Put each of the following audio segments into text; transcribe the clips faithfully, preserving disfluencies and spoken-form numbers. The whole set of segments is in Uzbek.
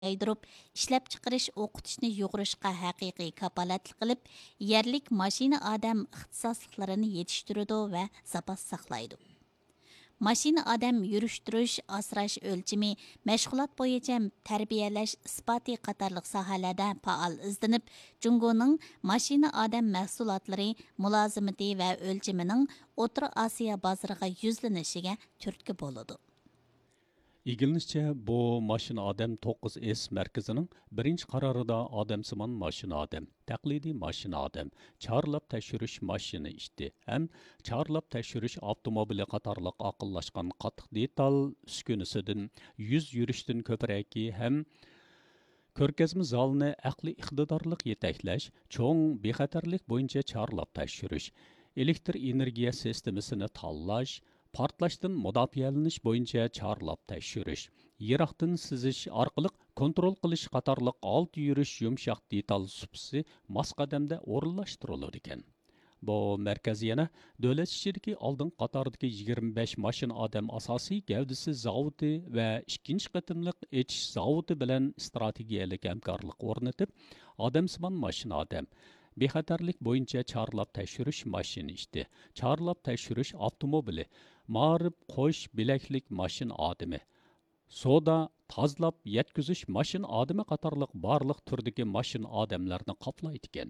yaydırıp, işlep chiqarish o'qitishni yo'g'irishga haqiqiy kapolatlik qilib, yerlik mashina odam ixtisosliklarini yetishtiradi va zapas saqlaydi. Mashina odam yurishtirish, asrash o'lchimi, mashg'ulot bo'yicha tarbiyalash isboti qatorliq sohalarda faol izlanib, Jungoning mashina odam mahsulotlari mulozimati va o'lchimining O'rta Osiyo bozoriga yuzlanishiga turtki bo'ladi. İgilnişçe bu maşina adam to'qqiz S merkezinin birinci kararıda adamsimon maşina adam, taklidi maşina adam, çağrılap teşhiriş maşini işti. Hem çağrılap teşhiriş avtomobili qatarlıq akıllaşkan qatıq detal üskünüsüdün yüz yürüştün köpüreki hem Körkezmi zalını aqli iqtidarlıq yetaklash, çoğun bexatarlik boyunca çağrılap teşhiriş, elektr energiya sistemisini tanlash, Partlaşdan müdafiəliniş boyunca çağrılap təşhiriş, yiraqdan siziş arqılıq kontrol qilish qatarlıq alt yürüş yumşaq detal supsi mas qadamda o'rinlashtiriladi ekan. Bu mərkəz yana dövlət işçiligi aldın qatardakı yigirma besh maşın adam asosiy gavdisi zavodi va ikkinchi qatimliq etish zavodi bilan strategiyalik hamkorlik o'rnatib, odamsimon maşın adam bexatarlik boyunca çağrılap təşhiriş maşini işdi. Çağrılap təşhiriş avtomobili Mağrib qo'sh bilaklik mashin odami, soda, tozlab yetkizish mashin odami qatorliq barliq turdagi mashin odamlarni qoplaydi ekan.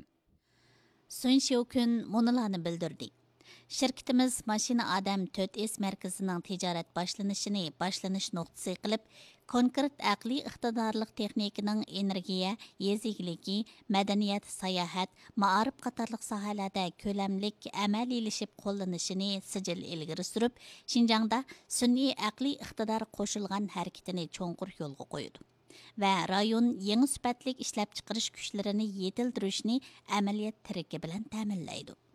Sun Xiaokun munolarni bildirdi. Şirketimiz Mashina Adam to'rt S markazining tijorat boshlanishini boshlanish nuqtasi qilib, konkret aqliy iqtidorliq texnikaning energiya, yezigligi, madaniyat, sayohat, ma'arif qatorliq sohalarda ko'lamlik amaliylashib qo'llanishini sijil ilgari surib, Xinjiangda sun'iy aqliy iqtidor qo'shilgan harakatini cho'nqur yo'lga qo'ydi. Va rayon yangi sifatlik ishlab chiqarish kuchlarini yetiltirishni amaliyot tiriki bilan ta'minlaydi.